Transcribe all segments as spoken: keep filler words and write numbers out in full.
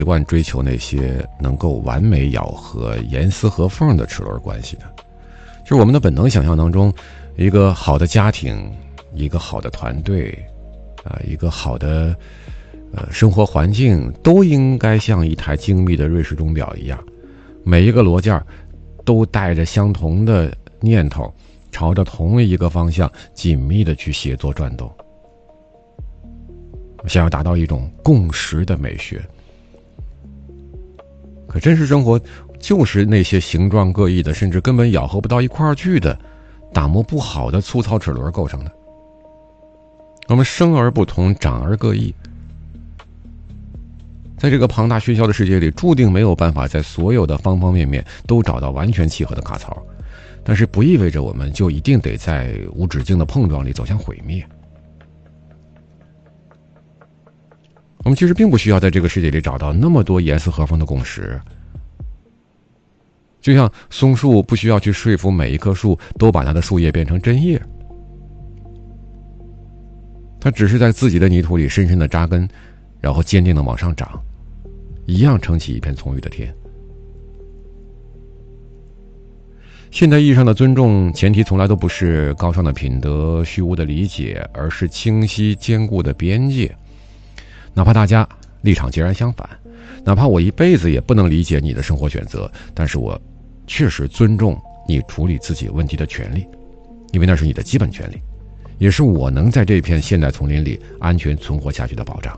习惯追求那些能够完美咬合、严丝合缝的齿轮关系的。就是我们的本能想象当中，一个好的家庭，一个好的团队，啊、呃，一个好的呃生活环境，都应该像一台精密的瑞士钟表一样，每一个螺件都带着相同的念头，朝着同一个方向紧密的去协作转动，想要达到一种共识的美学。可真实生活就是那些形状各异的，甚至根本咬合不到一块儿去的，打磨不好的粗糙齿轮构成的。我们生而不同，长而各异，在这个庞大喧嚣的世界里，注定没有办法在所有的方方面面都找到完全契合的卡槽，但是不意味着我们就一定得在无止境的碰撞里走向毁灭。我们其实并不需要在这个世界里找到那么多严丝合缝的共识，就像松树不需要去说服每一棵树都把它的树叶变成针叶，它只是在自己的泥土里深深的扎根，然后坚定的往上长，一样撑起一片葱郁的天。现代意义上的尊重，前提从来都不是高尚的品德、虚无的理解，而是清晰坚固的边界。哪怕大家立场截然相反，哪怕我一辈子也不能理解你的生活选择，但是我确实尊重你处理自己问题的权利，因为那是你的基本权利，也是我能在这片现代丛林里安全存活下去的保障。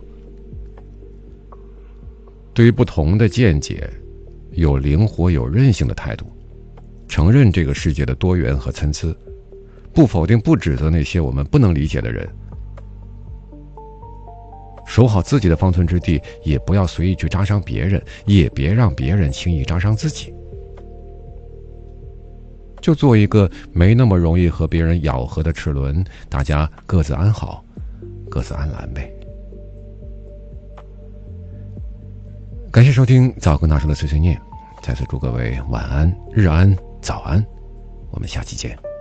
对于不同的见解，有灵活有韧性的态度，承认这个世界的多元和参差，不否定不指责那些我们不能理解的人，守好自己的方寸之地，也不要随意去扎伤别人，也别让别人轻易扎伤自己。就做一个没那么容易和别人咬合的齿轮，大家各自安好，各自安澜呗。感谢收听早更大叔的碎碎念，再次祝各位晚安、日安、早安，我们下期见。